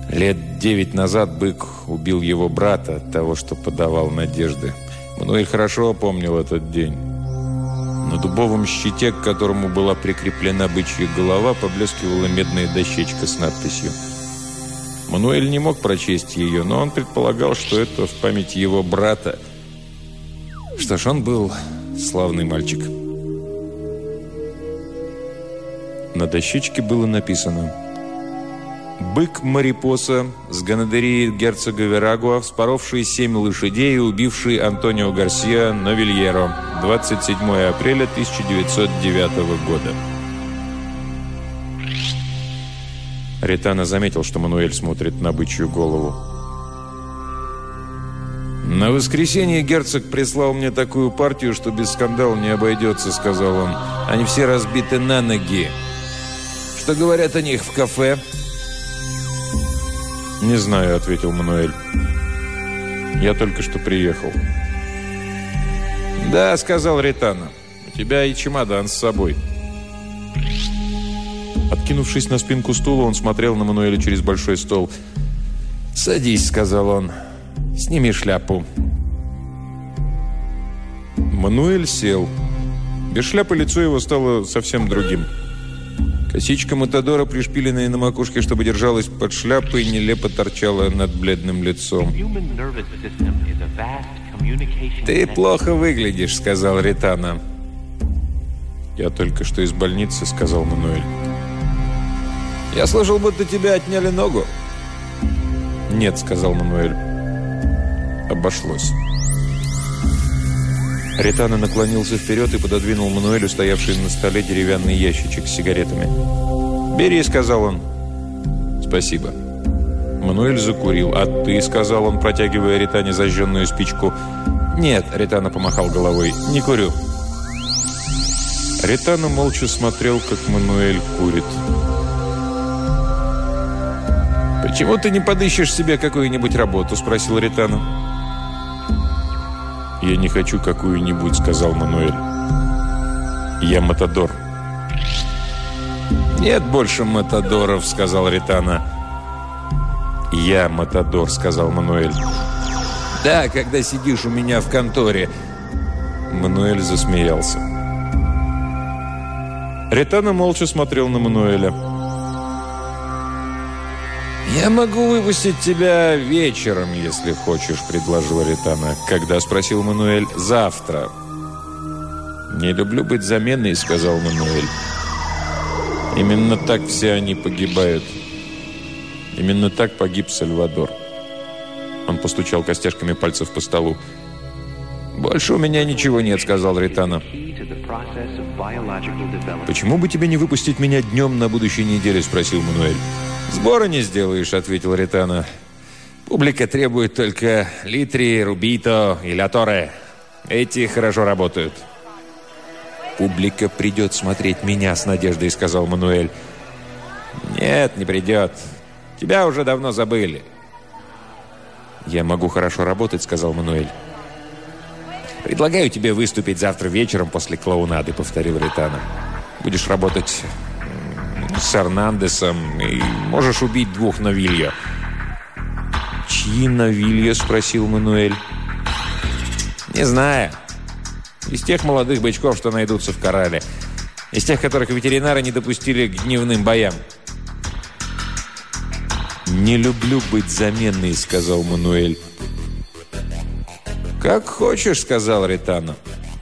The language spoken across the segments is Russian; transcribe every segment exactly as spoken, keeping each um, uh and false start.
Лет девять назад бык убил его брата от того, что подавал надежды. Мануэль хорошо помнил этот день. На дубовом щите, к которому была прикреплена бычья голова, поблескивала медная дощечка с надписью. Мануэль не мог прочесть ее, но он предполагал, что это в память его брата. Что ж, он был славный мальчик. На дощечке было написано: «Бык Марипоса с Ганадерии герцога Верагуа, вспоровший семь лошадей и убивший Антонио Гарсия Новильеро, двадцать седьмого апреля тысяча девятьсот девятого года». Ритано заметил, что Мануэль смотрит на бычью голову. «На воскресенье герцог прислал мне такую партию, что без скандала не обойдется», — сказал он. «Они все разбиты на ноги. Что говорят о них в кафе?» «Не знаю», — ответил Мануэль. «Я только что приехал». «Да», — сказал Ритано. «У тебя и чемодан с собой». Откинувшись на спинку стула, он смотрел на Мануэля через большой стол. «Садись», — сказал он. «Сними шляпу». Мануэль сел. Без шляпы лицо его стало совсем другим. Косичка Матадора, пришпиленная на макушке, чтобы держалась под шляпой, нелепо торчала над бледным лицом. «Ты плохо выглядишь», — сказал Ритано. «Я только что из больницы», — сказал Мануэль. «Я слышал, будто тебя отняли ногу». «Нет», — сказал Мануэль. «Обошлось». Ритано наклонился вперед и пододвинул Мануэлю стоявший на столе деревянный ящичек с сигаретами. «Бери», — сказал он. «Спасибо». Мануэль закурил. «А ты», — сказал он, протягивая Ритане зажженную спичку. «Нет», — Ритано помахал головой, — «не курю». Ритано молча смотрел, как Мануэль курит. «Почему ты не подыщешь себе какую-нибудь работу?» — спросил Ритано. «Я не хочу какую-нибудь», — сказал Мануэль. «Я матадор». «Нет больше матадоров», — сказал Ритано. «Я матадор», — сказал Мануэль. «Да, когда сидишь у меня в конторе». Мануэль засмеялся. Ритано молча смотрел на Мануэля. «Я могу выпустить тебя вечером, если хочешь», — предложил Ритано. «Когда?» — спросил Мануэль. «Завтра». «Не люблю быть заменой», — сказал Мануэль. «Именно так все они погибают. Именно так погиб Сальвадор». Он постучал костяшками пальцев по столу. «Больше у меня ничего нет», — сказал Ритано. «Почему бы тебе не выпустить меня днем на будущей неделе?» — спросил Мануэль. «Сбора не сделаешь», — ответил Ритано. «Публика требует только Литри, Рубито и Ля Торе. Эти хорошо работают». «Публика придет смотреть меня с надеждой», — сказал Мануэль. «Нет, не придет. Тебя уже давно забыли». «Я могу хорошо работать», — сказал Мануэль. «Предлагаю тебе выступить завтра вечером после клоунады», — повторил Ритано. «Будешь работать с Эрнандесом и можешь убить двух Новильо». «Чьи Новильо?» — спросил Мануэль. «Не знаю. Из тех молодых бычков, что найдутся в Корале. Из тех, которых ветеринары не допустили к дневным боям». «Не люблю быть заменной», — сказал Мануэль. «Как хочешь», — сказал Ритано.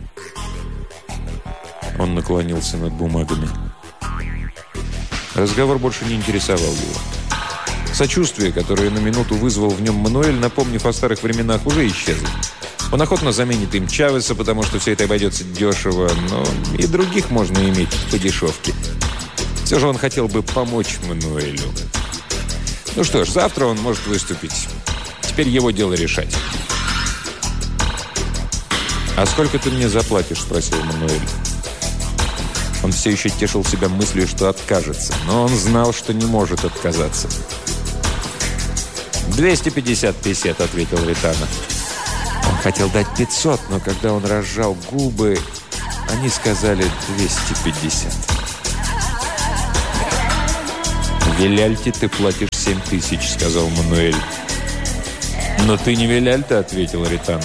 Он наклонился над бумагами. Разговор больше не интересовал его. Сочувствие, которое на минуту вызвал в нем Мануэль, напомнив о старых временах, уже исчезло. Он охотно заменит им Чавеса, потому что все это обойдется дешево, но и других можно иметь по дешевке. Все же он хотел бы помочь Мануэлю. Ну что ж, завтра он может выступить. Теперь его дело решать. «А сколько ты мне заплатишь?» – спросил Мануэль. Он все еще тешил себя мыслью, что откажется, но он знал, что не может отказаться. «двести пятьдесят песет», – ответил Ритано. Он хотел дать пятьсот, но когда он разжал губы, они сказали двести пятьдесят. «В Виляльте ты платишь семь тысяч», — сказал Мануэль. «Но ты не Виляльта», — ответил Ритана.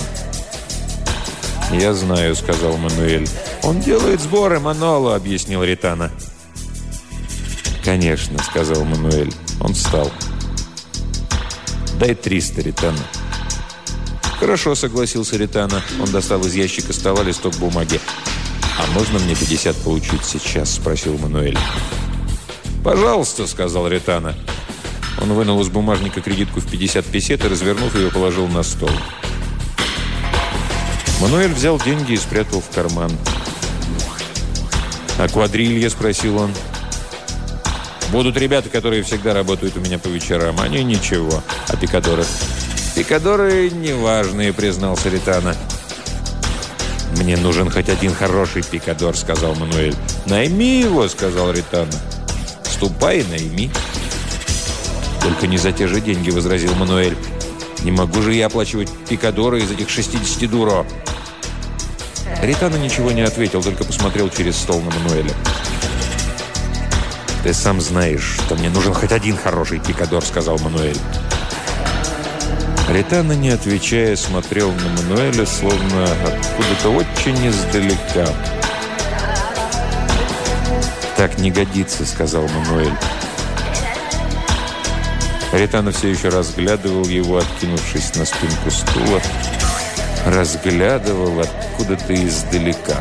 «Я знаю», — сказал Мануэль. «Он делает сборы, Маноло», — объяснил Ритана. «Конечно», — сказал Мануэль. Он встал. «Дай триста, Ритана». «Хорошо», — согласился Ритана. Он достал из ящика стола листок бумаги. «А можно мне пятьдесят получить сейчас?» — спросил Мануэль. «Пожалуйста», — сказал Ритана. Он вынул из бумажника кредитку в пятьдесят песет и, развернув ее, положил на стол. Мануэль взял деньги и спрятал в карман. «А квадрилья?» — спросил он. «Будут ребята, которые всегда работают у меня по вечерам. Они ничего. А пикадоры?» «Пикадоры неважные», — признался Ритана. «Мне нужен хоть один хороший пикадор», — сказал Мануэль. «Найми его», — сказал Ритана. «Ступай и найми». «Только не за те же деньги», — возразил Мануэль. «Не могу же я оплачивать пикадора из этих шестидесяти дуро». Ритана ничего не ответил, только посмотрел через стол на Мануэля. «Ты сам знаешь, что мне нужен хоть один хороший пикадор», — сказал Мануэль. Ритана, не отвечая, смотрел на Мануэля, словно откуда-то очень издалека. «Так не годится», — сказал Мануэль. Ритана все еще разглядывал его, откинувшись на спинку стула. Разглядывал откуда-то издалека.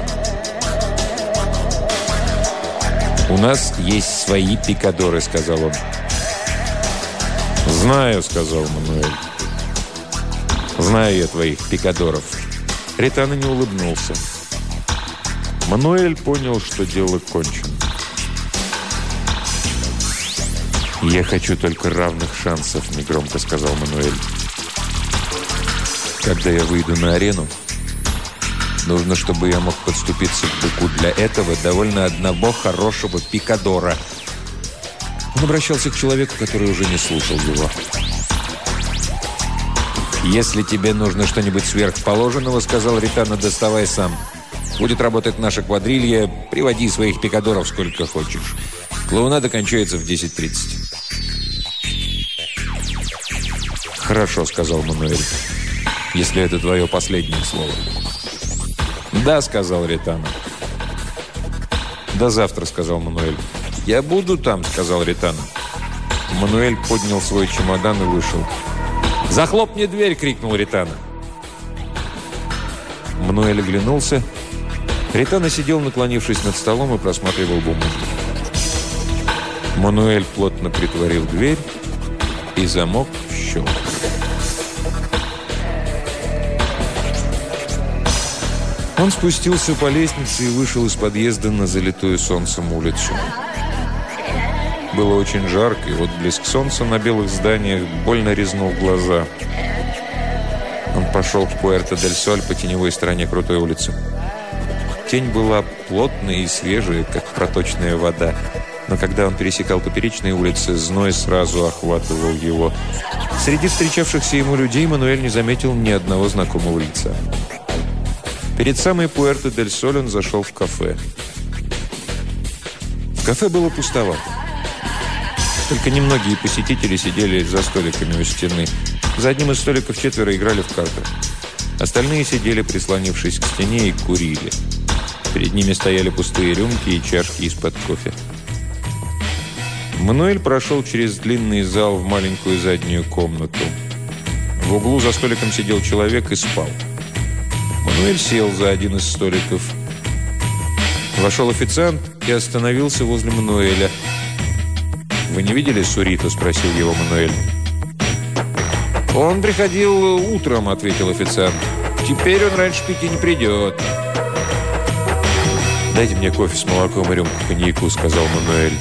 «У нас есть свои пикадоры», — сказал он. «Знаю», — сказал Мануэль. «Знаю я твоих пикадоров». Ритана не улыбнулся. Мануэль понял, что дело кончено. «Я хочу только равных шансов», — негромко сказал Мануэль. «Когда я выйду на арену, нужно, чтобы я мог подступиться к быку. Для этого довольно одного хорошего пикадора». Он обращался к человеку, который уже не слушал его. «Если тебе нужно что-нибудь сверхположенного, — сказал Ритана, — доставай сам. Будет работать наша квадрилья, приводи своих пикадоров сколько хочешь. Клоунада кончается в десять тридцать». «Хорошо, — сказал Мануэль, — если это твое последнее слово». «Да, — сказал Ритана. «До завтра, — сказал Мануэль». «Я буду там, — сказал Ритана». Мануэль поднял свой чемодан и вышел. «Захлопни дверь!» — крикнул Ритана. Мануэль оглянулся. Ритана сидел, наклонившись над столом, и просматривал бумаги. Мануэль плотно притворил дверь, и замок щелкнул. Он спустился по лестнице и вышел из подъезда на залитую солнцем улицу. Было очень жарко, и отблеск солнца на белых зданиях больно резнул глаза. Он пошел к Пуэрто-дель-Соль по теневой стороне крутой улицы. Тень была плотная и свежая, как проточная вода. Но когда он пересекал поперечные улицы, зной сразу охватывал его. Среди встречавшихся ему людей Мануэль не заметил ни одного знакомого лица. Перед самой Пуэрто-дель-Соль он зашел в кафе. В кафе было пустовато. Только немногие посетители сидели за столиками у стены. За одним из столиков четверо играли в карты. Остальные сидели, прислонившись к стене, и курили. Перед ними стояли пустые рюмки и чашки из-под кофе. Мануэль прошел через длинный зал в маленькую заднюю комнату. В углу за столиком сидел человек и спал. Мануэль сел за один из столиков. Вошел официант и остановился возле Мануэля. «Вы не видели Сурито?» – спросил его Мануэль. «Он приходил утром», – ответил официант. «Теперь он раньше пяти не придет». «Дайте мне кофе с молоком и рюмку коньяку», – сказал Мануэль.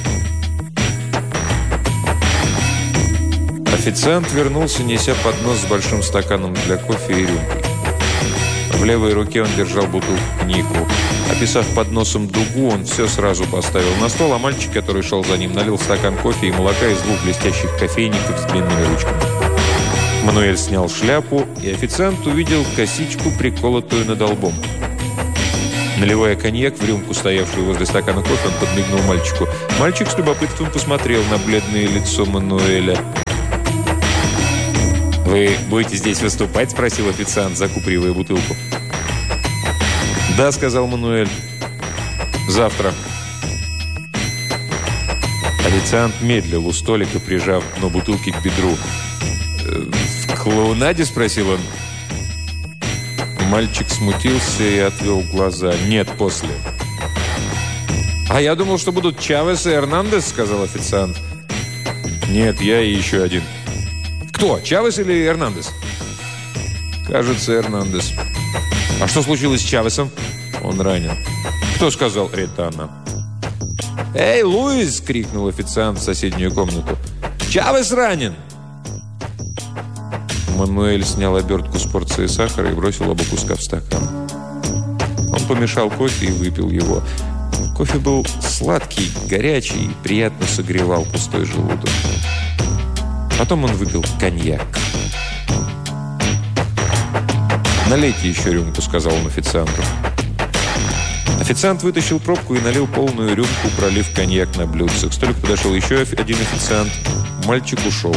Официант вернулся, неся поднос с большим стаканом для кофе и рюмкой. В левой руке он держал бутылку коньяку. Описав подносом дугу, он все сразу поставил на стол, а мальчик, который шел за ним, налил стакан кофе и молока из двух блестящих кофейников с длинными ручками. Мануэль снял шляпу, и официант увидел косичку, приколотую над лбом. Наливая коньяк в рюмку, стоявшую возле стакана кофе, он подмигнул мальчику. Мальчик с любопытством посмотрел на бледное лицо Мануэля. «Вы будете здесь выступать?» – спросил официант, закупоривая бутылку. «Да», – сказал Мануэль. «Завтра». Официант медлил у столика, прижав дно бутылки к бедру. «В клоунаде?» – спросил он. Мальчик смутился и отвел глаза. «Нет, после». «А я думал, что будут Чавес и Эрнандес», — сказал официант. «Нет, я и еще один». «Кто, Чавес или Эрнандес?» «Кажется, Эрнандес». «А что случилось с Чавесом?» «Он ранен». «Кто сказал?» «Ретана». «Эй, Луис!» — крикнул официант в соседнюю комнату. «Чавес ранен!» Мануэль снял обертку с порции сахара и бросил оба куска в стакан. Он помешал кофе и выпил его. Кофе был сладкий, горячий и приятно согревал пустой желудок. Потом он выпил коньяк. «Налейте еще рюмку», — сказал он официанту. Официант вытащил пробку и налил полную рюмку, пролив коньяк на блюдце. К столику подошел еще один официант. Мальчик ушел.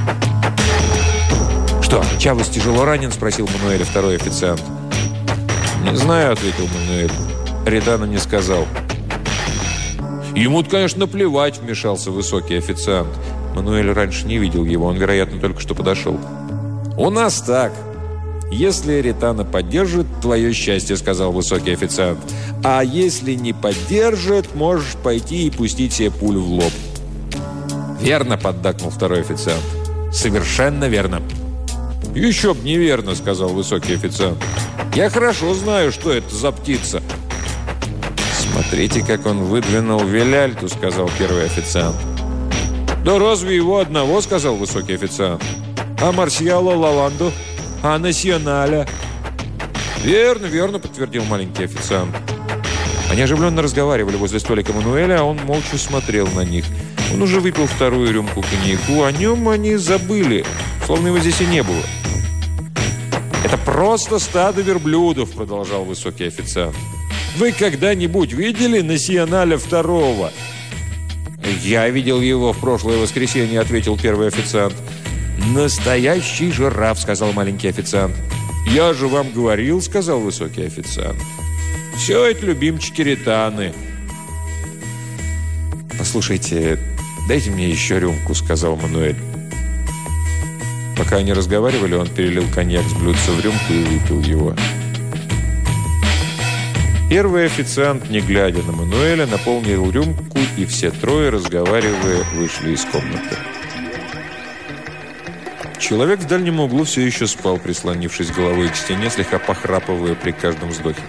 «Что, Чавес тяжело ранен?» – спросил Мануэля второй официант. «Не знаю», – ответил Мануэль. Ретана не сказал. «Ему-то, конечно, наплевать», – вмешался высокий официант. Мануэль раньше не видел его, он, вероятно, только что подошел. «У нас так. Если Ретана поддержит, твое счастье», – сказал высокий официант. «А если не поддержит, можешь пойти и пустить себе пулю в лоб». «Верно», – поддакнул второй официант. «Совершенно верно». «Еще б неверно», — сказал высокий официант. «Я хорошо знаю, что это за птица». «Смотрите, как он выдвинул Виляльту», — сказал первый официант. «Да разве его одного?» — сказал высокий официант. «А Марсиала Лаванду? А Националя?» «Верно, верно», — подтвердил маленький официант. Они оживленно разговаривали возле столика Мануэля, а он молча смотрел на них. Он уже выпил вторую рюмку коньяку, о нем они забыли, словно его здесь и не было. «Это просто стадо верблюдов», — продолжал высокий официант. «Вы когда-нибудь видели Националя второго?» «Я видел его в прошлое воскресенье», — ответил первый официант. «Настоящий жираф», — сказал маленький официант. «Я же вам говорил», — сказал высокий официант. «Все это любимчики Ретаны». «Послушайте, дайте мне еще рюмку», — сказал Мануэль. Пока они разговаривали, он перелил коньяк с блюдца в рюмку и выпил его. Первый официант, не глядя на Мануэля, наполнил рюмку, и все трое, разговаривая, вышли из комнаты. Человек в дальнем углу все еще спал, прислонившись головой к стене, слегка похрапывая при каждом вздохе.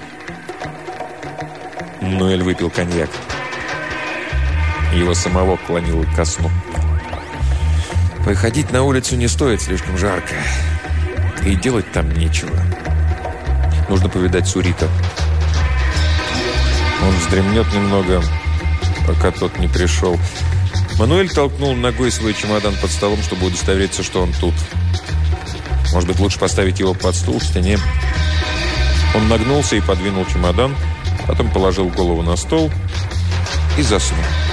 Мануэль выпил коньяк. Его самого клонило ко сну. Выходить на улицу не стоит, слишком жарко. И делать там нечего. Нужно повидать Сурита. Он вздремнет немного, пока тот не пришел. Мануэль толкнул ногой свой чемодан под столом, чтобы удостовериться, что он тут. Может быть, лучше поставить его под стул в стене. Он нагнулся и подвинул чемодан, потом положил голову на стол и заснул.